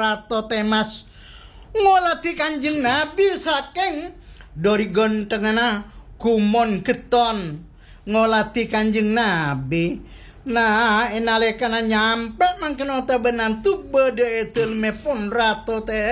rato temas ngolati Kanjeng Nabi saking dorigon tengena kumon keton ngolati Kanjeng Nabi. Nah, inalekana nyampe mangkeno ta benantu bede etul mepon rato teh